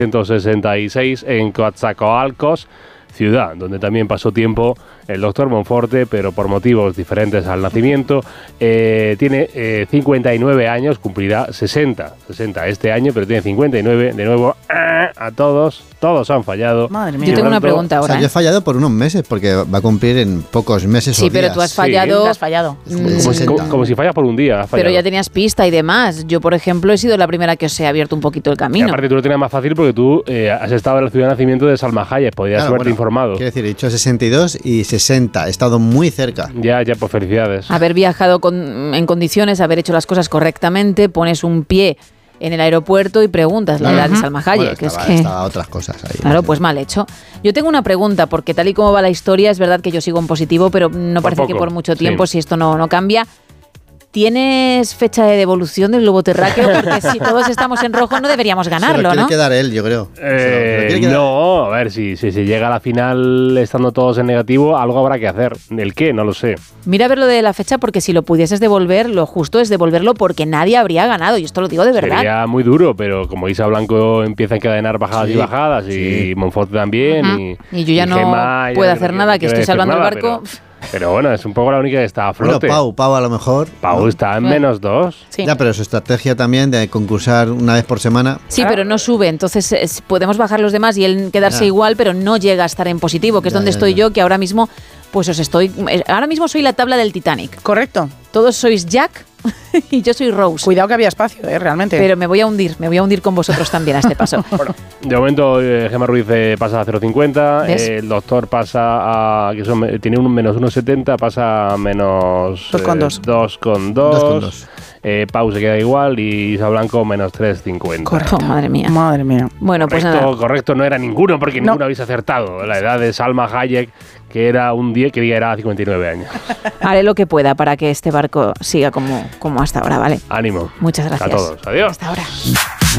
1966 en Coatzacoalcos, ciudad donde también pasó tiempo el doctor Monforte, pero por motivos diferentes al nacimiento. Tiene 59 años, cumplirá 60 este año, pero tiene 59. De nuevo, a todos han fallado. Madre mía. Yo tengo una pregunta ahora. O sea, yo he fallado por unos meses, porque va a cumplir en pocos meses o Sí, días. pero tú has fallado. Te has fallado. Como si fallas por un día. Pero ya tenías pista y demás. Yo, por ejemplo, he sido la primera que os he abierto un poquito el Y camino. aparte tú lo tenías más fácil porque tú has estado en la ciudad de nacimiento de Salma Hayek, podías haberte informado. Quiero decir, he dicho 62 y 60, he estado muy cerca. Ya, pues felicidades. Haber viajado en condiciones, haber hecho las cosas correctamente, pones un pie en el aeropuerto y preguntas la edad de Salma Hayek. Bueno, que estaba otras cosas ahí. Claro, pues mal hecho. Yo tengo una pregunta, porque tal y como va la historia, es verdad que yo sigo en positivo, pero no parece que por mucho tiempo, si esto no cambia. ¿Tienes fecha de devolución del globo terráqueo? Porque si todos estamos en rojo no deberíamos ganarlo, Se lo ¿no? quiere quedar él, yo creo. No, a ver, si llega a la final estando todos en negativo, algo habrá que hacer. ¿El qué? No lo sé. Mira a ver lo de la fecha, porque si lo pudieses devolver, lo justo es devolverlo porque nadie habría ganado. Y esto lo digo de verdad. Sería muy duro, pero como Isa Blanco empieza a encadenar bajadas y bajadas, y Monforte también, y yo ya no Gemma, puedo hacer nada, que estoy salvando el barco. Pero bueno, es un poco la única que está a flote. Bueno, Pau a lo mejor. Pau está en -2. Sí. Ya, pero su estrategia también de concursar una vez por semana. Sí, pero no sube, entonces podemos bajar los demás y él quedarse igual, pero no llega a estar en positivo, que es donde estoy yo, que ahora mismo, pues ahora mismo soy la tabla del Titanic. Correcto. Todos sois Jack y yo soy Rose. Cuidado que había espacio, realmente. Pero me voy a hundir con vosotros también a este paso. Bueno, de momento Gemma Ruiz pasa a 0,50, el doctor pasa a, tiene un -1,70, pasa a menos 2,2. Pau se queda igual y Isa Blanco -3,50. Correcto, madre mía. Madre mía. Bueno, pues nada. Correcto no era ninguno, porque ninguno habéis acertado. La edad de Salma Hayek, que era un 10, que era 59 años. Haré lo que pueda para que este barco siga como hasta ahora, ¿vale? Ánimo. Muchas gracias. A todos. Adiós. Hasta ahora.